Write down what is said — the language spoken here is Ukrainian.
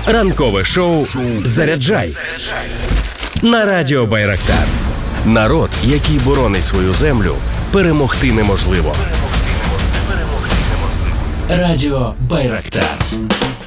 Ранкове шоу «Заряджай» на Радіо Байрактар. Народ, який боронить свою землю, перемогти неможливо. Радіо Байрактар.